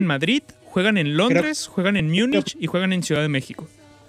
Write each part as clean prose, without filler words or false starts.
Madrid, juegan en Londres, juegan en Múnich y juegan en Ciudad de México.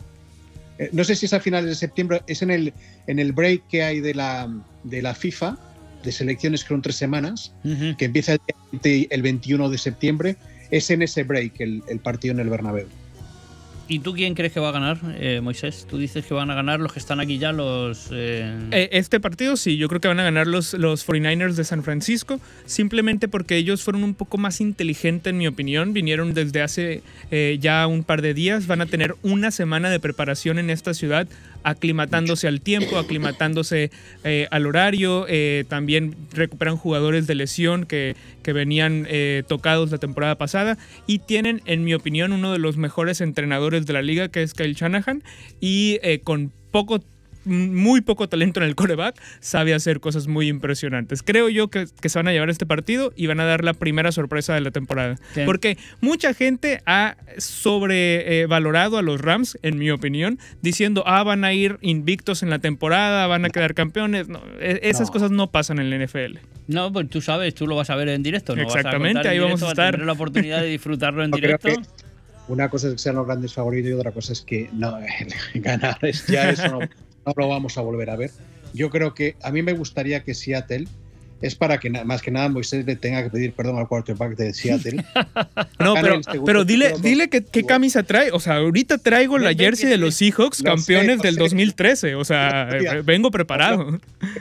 No sé si es a finales de septiembre, es en el break que hay de la FIFA, de selecciones que son 3 semanas, que empieza el 21 de septiembre, es en ese break el partido en el Bernabéu. ¿Y tú quién crees que va a ganar, Moisés? Tú dices que van a ganar los que están aquí ya, los... Este partido sí, yo creo que van a ganar los 49ers de San Francisco, simplemente porque ellos fueron un poco más inteligentes, en mi opinión. Vinieron desde hace ya un par de días, van a tener una semana de preparación en esta ciudad, aclimatándose al tiempo, aclimatándose al horario. También recuperan jugadores de lesión que venían tocados la temporada pasada, y tienen, en mi opinión, uno de los mejores entrenadores de la liga, que es Kyle Shanahan, y con muy poco talento en el quarterback, sabe hacer cosas muy impresionantes. Creo yo que se van a llevar este partido y van a dar la primera sorpresa de la temporada. Sí. Porque mucha gente ha sobrevalorado a los Rams, en mi opinión, diciendo, van a ir invictos en la temporada, van a quedar campeones. No, esas cosas no pasan en la NFL. No, pues tú sabes, tú lo vas a ver en directo. ¿No? Exactamente, vas a ahí directo, vamos a estar. Vas a tener la oportunidad de disfrutarlo en directo. Una cosa es que sean los grandes favoritos y otra cosa es que no, ganar, ya eso no lo vamos a volver a ver. Yo creo que a mí me gustaría que Seattle, es para que más que nada Moisés le tenga que pedir perdón al quarterback de Seattle. No, pero dile qué camisa trae. O sea, ahorita traigo la jersey de los Seahawks, campeones del 2013. O sea, vengo preparado.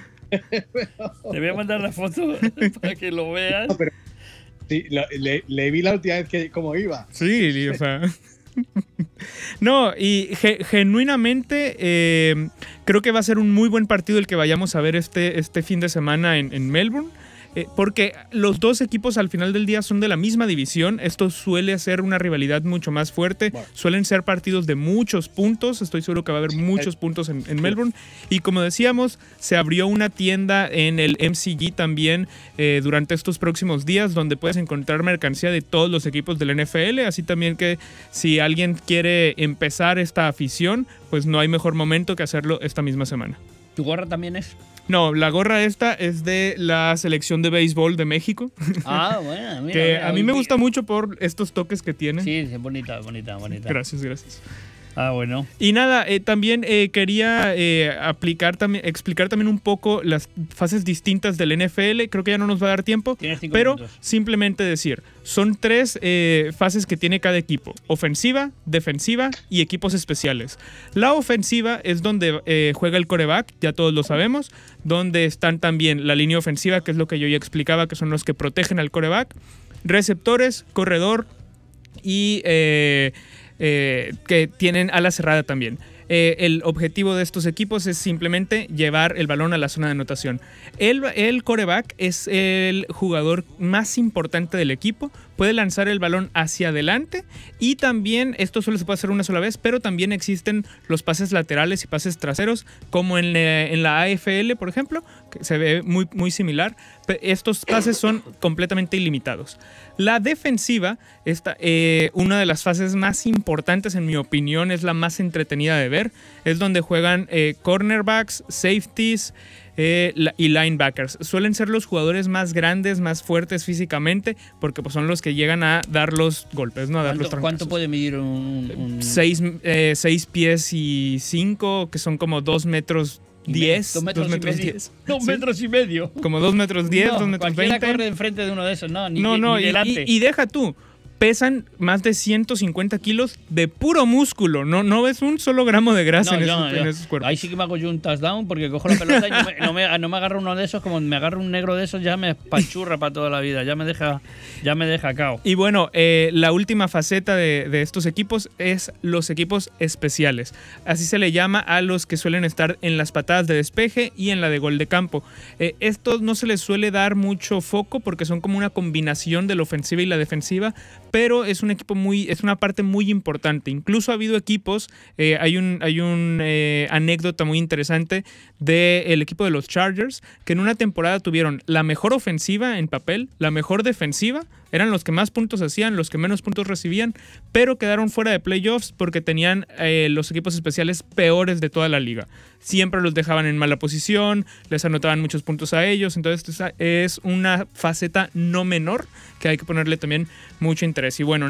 Te voy a mandar la foto para que lo veas. No, pero sí, le vi la última vez cómo iba. Sí, o sea... No, y genuinamente creo que va a ser un muy buen partido el que vayamos a ver este fin de semana en Melbourne. Porque los dos equipos al final del día son de la misma división. Esto suele ser una rivalidad mucho más fuerte. Bueno. Suelen ser partidos de muchos puntos. Estoy seguro que va a haber muchos puntos en Melbourne. Y como decíamos, se abrió una tienda en el MCG también durante estos próximos días, donde puedes encontrar mercancía de todos los equipos del NFL. Así también que si alguien quiere empezar esta afición, pues no hay mejor momento que hacerlo esta misma semana. ¿Tu gorra también es? No, la gorra esta es de la selección de béisbol de México. Bueno, mira. Que a mí me gusta mucho por estos toques que tiene. Sí, es bonita. Gracias. Bueno. Y nada, también quería explicar también un poco las fases distintas del NFL. Creo que ya no nos va a dar tiempo, pero minutos. Simplemente decir, son 3 fases que tiene cada equipo: ofensiva, defensiva y equipos especiales. La ofensiva es donde juega el quarterback, ya todos lo sabemos, donde están también la línea ofensiva, que es lo que yo ya explicaba, que son los que protegen al quarterback, receptores, corredor y... que tienen ala cerrada también. El objetivo de estos equipos es simplemente llevar el balón a la zona de anotación. El quarterback es el jugador más importante del equipo. Puede lanzar el balón hacia adelante y también, esto solo se puede hacer una sola vez, pero también existen los pases laterales y pases traseros, como en la AFL, por ejemplo, que se ve muy, muy similar. Estos pases son completamente ilimitados. La defensiva, una de las fases más importantes, en mi opinión, es la más entretenida de ver. Es donde juegan cornerbacks, safeties y linebackers. Suelen ser los jugadores más grandes, más fuertes físicamente, porque pues, son los que llegan a dar los golpes, ¿no? A dar los trancazos. ¿Cuánto puede medir un...? 6 pies y 5, que son como 2 metros 10. 2 metros y medio. 10. 2 metros y medio. Como 2 metros 10, 2 metros 20. Corre enfrente de uno de esos, ni delante. Y deja tú. Pesan más de 150 kilos de puro músculo. No ves un solo gramo de grasa en esos cuerpos. Ahí sí que me hago yo un touchdown porque cojo la pelota y no me agarro uno de esos. Como me agarro un negro de esos, ya me pachurra para toda la vida. Ya me deja cao. Y bueno, la última faceta de estos equipos es los equipos especiales. Así se le llama a los que suelen estar en las patadas de despeje y en la de gol de campo. Estos no se les suele dar mucho foco porque son como una combinación de la ofensiva y la defensiva, pero es una parte muy importante. Incluso ha habido equipos, hay una anécdota muy interesante del equipo de los Chargers, que en una temporada tuvieron la mejor ofensiva en papel, la mejor defensiva, eran los que más puntos hacían, los que menos puntos recibían, pero quedaron fuera de playoffs porque tenían los equipos especiales peores de toda la liga. Siempre los dejaban en mala posición, les anotaban muchos puntos a ellos, entonces es una faceta no menor que hay que ponerle también mucho interés. Y bueno,